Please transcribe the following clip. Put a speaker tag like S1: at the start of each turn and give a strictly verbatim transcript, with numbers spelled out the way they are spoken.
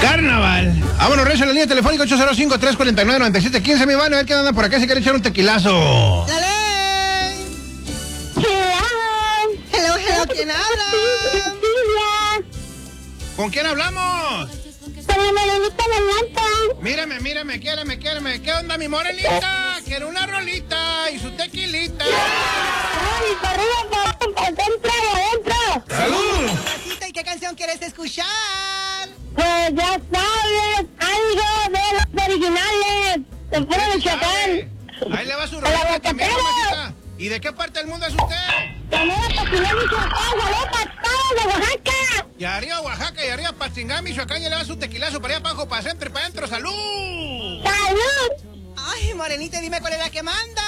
S1: Carnaval. Vámonos, recio en la línea telefónica ocho cero cinco, tres cuatro nueve, nueve siete uno cinco. Mi mano, a ver qué anda por acá, si quiere echar un tequilazo.
S2: ¡Dale!
S3: Hello.
S2: Hello, hello, ¿quién habla?
S3: Silvia.
S1: ¿Con quién hablamos?
S3: Con la morenita Blanca.
S1: Mírame, mírame, quiéreme, quiéreme. ¿Qué onda, mi morenita? Quiero una rolita y su tequilita.
S3: Ay, para arriba, para adentro, adentro.
S1: ¡Salud!
S2: Pasita, ¿y qué canción quieres escuchar?
S3: Pues ya sabes, algo de los originales. De puro Michoacán.
S1: Ahí le va su
S3: ¡A la
S1: rolita también,
S3: bocatera!
S1: mamacita. ¿Y de qué parte del mundo es usted?
S3: La nueva Patinal Michoacán, saludos para todos de Oaxaca.
S1: Y arriba Oaxaca y arriba Patzingán, Michoacán, y le va su tequilazo para allá para abajo, para centro y para adentro. ¡Salud!
S3: ¡Salud!
S2: Ay, morenita, dime cuál es la que manda.